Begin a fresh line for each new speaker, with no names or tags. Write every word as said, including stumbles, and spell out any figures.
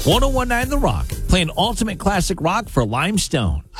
one oh one nine The Rock, playing ultimate classic rock for Limestone.